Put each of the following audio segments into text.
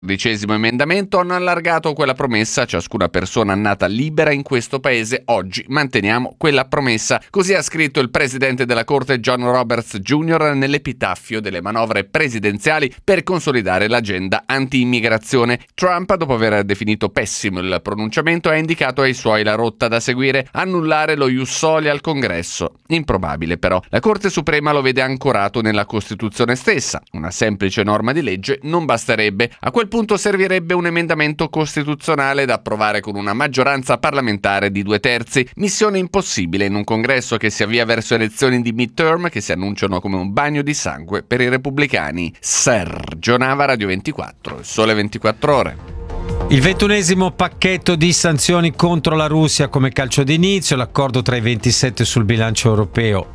12° emendamento hanno allargato quella promessa a ciascuna persona nata libera in questo paese. Oggi manteniamo quella promessa. Così ha scritto il presidente della Corte John Roberts Jr. nell'epitaffio delle manovre presidenziali per consolidare l'agenda anti-immigrazione. Trump, dopo aver definito pessimo il pronunciamento, ha indicato ai suoi la rotta da seguire: annullare lo ius soli al Congresso. Improbabile però. La Corte Suprema lo vede ancorato nella Costituzione stessa. Una semplice norma di legge non basterebbe. A quel punto servirebbe un emendamento costituzionale da approvare con una maggioranza parlamentare di 2/3. Missione impossibile in un congresso che si avvia verso elezioni di midterm che si annunciano come un bagno di sangue per i repubblicani. Sergio Nava, Radio 24, Il Sole 24 Ore. Il 21° pacchetto di sanzioni contro la Russia come calcio d'inizio, l'accordo tra i 27 sul bilancio europeo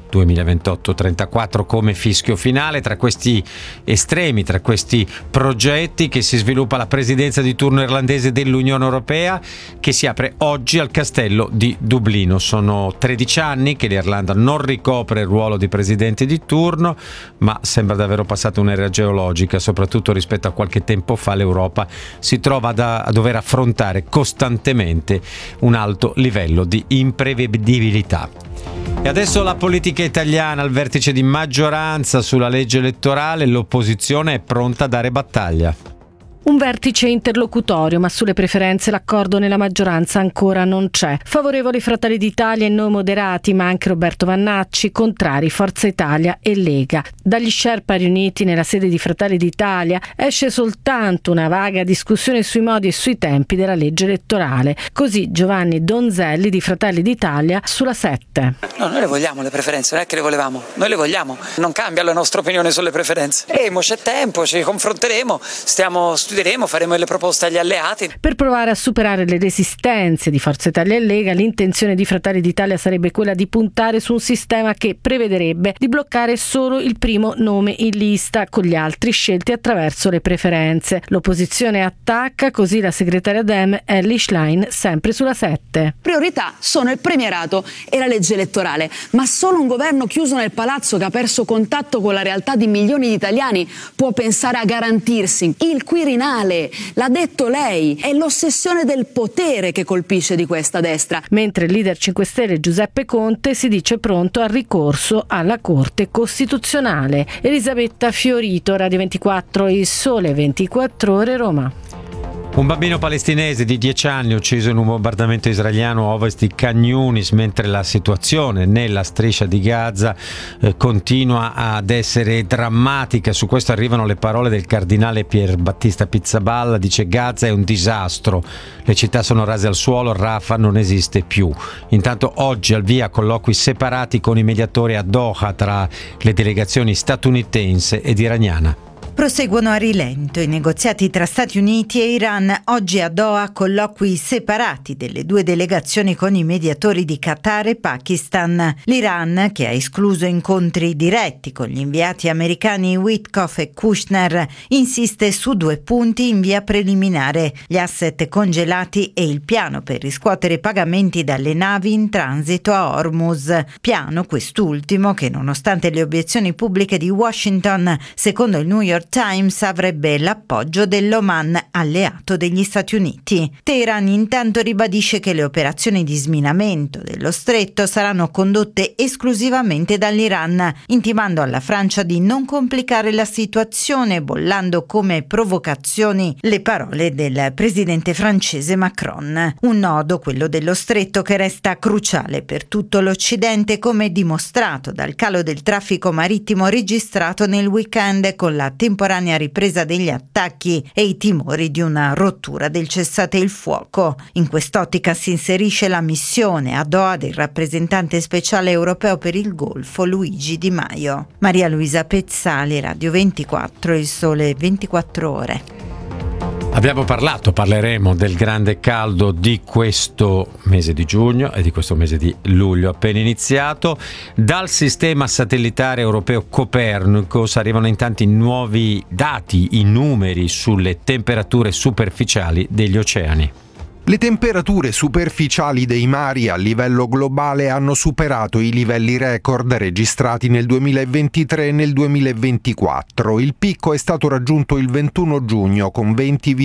2028-34 come fischio finale. Tra questi estremi, tra questi progetti che si sviluppa la presidenza di turno irlandese dell'Unione Europea, che si apre oggi al castello di Dublino. Sono 13 anni che l'Irlanda non ricopre il ruolo di presidente di turno, ma sembra davvero passata un'era geologica, soprattutto rispetto a qualche tempo fa. L'Europa si trova a dover affrontare costantemente un alto livello di imprevedibilità. E adesso la politica italiana al vertice di maggioranza sulla legge elettorale. L'opposizione è pronta a dare battaglia. Un vertice interlocutorio, ma sulle preferenze l'accordo nella maggioranza ancora non c'è. Favorevoli Fratelli d'Italia e Noi Moderati, ma anche Roberto Vannacci, contrari Forza Italia e Lega. Dagli Sherpa riuniti nella sede di Fratelli d'Italia esce soltanto una vaga discussione sui modi e sui tempi della legge elettorale. Così Giovanni Donzelli di Fratelli d'Italia sulla 7. No, noi le vogliamo le preferenze, non è che le volevamo, noi le vogliamo. Non cambia la nostra opinione sulle preferenze. C'è tempo, ci confronteremo, studieremo, faremo le proposte agli alleati. Per provare a superare le resistenze di Forza Italia e Lega, l'intenzione di Fratelli d'Italia sarebbe quella di puntare su un sistema che prevederebbe di bloccare solo il primo nome in lista, con gli altri scelti attraverso le preferenze. L'opposizione attacca così la segretaria Dem Elly Schlein, sempre sulla 7. Priorità sono il premierato e la legge elettorale, ma solo un governo chiuso nel palazzo che ha perso contatto con la realtà di milioni di italiani può pensare a garantirsi. Il Quirinale, l'ha detto lei, è l'ossessione del potere che colpisce di questa destra. Mentre il leader 5 Stelle Giuseppe Conte si dice pronto al ricorso alla Corte Costituzionale. Elisabetta Fiorito, Radio 24, Il Sole 24 Ore, Roma. Un bambino palestinese di 10 anni ucciso in un bombardamento israeliano a ovest di Khan Yunis, mentre la situazione nella striscia di Gaza continua ad essere drammatica. Su questo arrivano le parole del cardinale Pier Battista Pizzaballa. Dice: Gaza è un disastro, le città sono rase al suolo, Rafah non esiste più. Intanto oggi al via colloqui separati con i mediatori a Doha tra le delegazioni statunitense ed iraniana. Proseguono a rilento i negoziati tra Stati Uniti e Iran. Oggi a Doha colloqui separati delle due delegazioni con i mediatori di Qatar e Pakistan. L'Iran, che ha escluso incontri diretti con gli inviati americani Witkoff e Kushner, insiste su 2 punti in via preliminare: gli asset congelati e il piano per riscuotere pagamenti dalle navi in transito a Hormuz. Piano quest'ultimo che, nonostante le obiezioni pubbliche di Washington, secondo il New York Times avrebbe l'appoggio dell'Oman, alleato degli Stati Uniti. Teheran intanto ribadisce che le operazioni di sminamento dello stretto saranno condotte esclusivamente dall'Iran, intimando alla Francia di non complicare la situazione, bollando come provocazioni le parole del presidente francese Macron. Un nodo, quello dello stretto, che resta cruciale per tutto l'Occidente, come dimostrato dal calo del traffico marittimo registrato nel weekend, con la temporanea ripresa degli attacchi e i timori di una rottura del cessate il fuoco. In quest'ottica si inserisce la missione a Doha del rappresentante speciale europeo per il Golfo Luigi Di Maio. Maria Luisa Pezzali, Radio 24, Il Sole 24 Ore. Parleremo del grande caldo di questo mese di giugno e di questo mese di luglio appena iniziato. Dal sistema satellitare europeo Copernicus arrivano intanto i nuovi dati, i numeri sulle temperature superficiali degli oceani. Le temperature superficiali dei mari a livello globale hanno superato i livelli record registrati nel 2023 e nel 2024. Il picco è stato raggiunto il 21 giugno con 20,1